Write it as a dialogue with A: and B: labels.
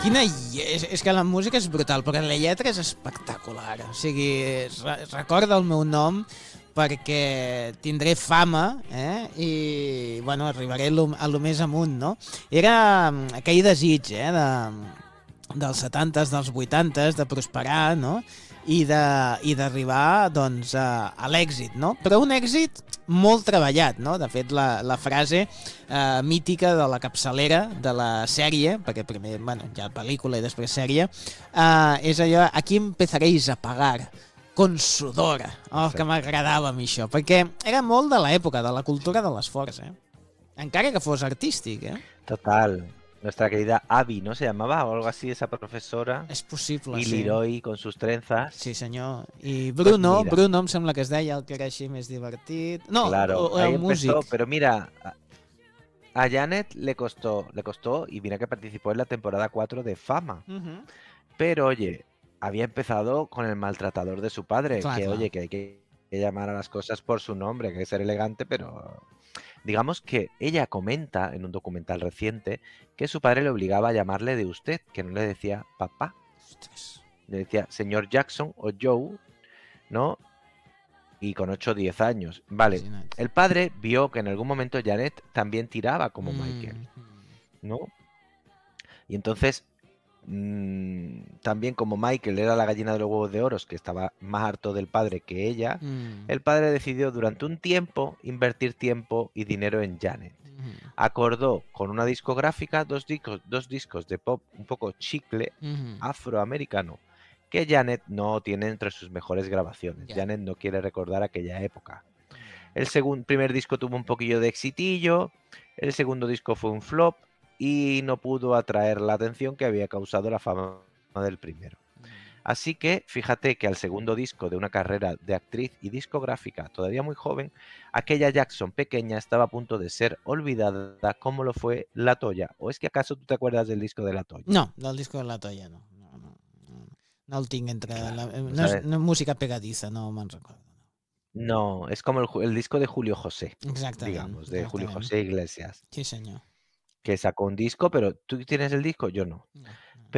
A: És que la música és brutal, però la lletra és espectacular. O sigui, recorda el meu nom perquè tindré fama, i bueno, arribaré a lo més amunt, no? Era aquell desig, dels 70s, dels 80s, de prosperar, no? I d'arribar, doncs, a l'èxit, no? Però un èxit molt treballat, no? De fet, la frase mítica de la capçalera de la sèrie, perquè primer, bueno, hi ha pel·lícula i després sèrie, és allò, aquí empezaréis a pagar con sudor. Oh, que m'agradava a mi això, perquè era molt de l'època, de la cultura de l'esforç, encara que fos artístic,
B: Total. Nuestra querida Abby, ¿no se llamaba? O algo así, esa profesora.
A: És possible,
B: Y
A: sí.
B: Leroy con sus trenzas.
A: Sí, senyor. I Bruno,
B: Pues mira,
A: Bruno em sembla que es deia el que era així més divertit. No,
B: claro,
A: o
B: ahí
A: el
B: empezó,
A: músic.
B: pero mira, a Janet le costó, y mira que participó en la temporada 4 de Fama. Pero oye, había empezado con el maltratador de su padre,
A: Clar,
B: que
A: clar.
B: oye, que hay que llamar a las cosas por su nombre, que hay que ser elegante, pero digamos que ella comenta en un documental reciente que su padre le obligaba a llamarle de usted, que no le decía papá,
A: Ostres.
B: le decía señor Jackson o Joe, ¿no? Y con 8 o 10 años. Vale,
A: Imagina't.
B: el padre vio que en algún momento Janet también tiraba como Michael, ¿no? Y entonces, también como Michael era la gallina de los huevos de oro, que estaba más harto del padre que ella, el padre decidió durante un tiempo invertir tiempo y dinero en Janet. Acordó con una discográfica dos discos de pop un poco chicle afroamericano, que Janet no tiene entre sus mejores grabaciones.
A: Ya.
B: Janet no quiere recordar aquella época. El primer disco tuvo un poquillo de exitillo, el segundo disco fue un flop y no pudo atraer la atención que había causado la fama del primero. Así que fíjate que al segundo disco de una carrera de actriz y discográfica todavía muy joven, aquella Jackson pequeña estaba a punto de ser olvidada como lo fue La Toya. ¿O es que acaso tú te acuerdas del disco de La Toya?
A: No, del disco de la Toya no. No el tinc entre...
B: Claro,
A: no és música pegadiza, no me'n recordo.
B: No, es como el disco de Julio José,
A: Exactament,
B: digamos, de Julio
A: exactament.
B: José Iglesias,
A: Sí, senyor.
B: que sacó un disco, pero ¿tú tienes el disco? Yo no.
A: No.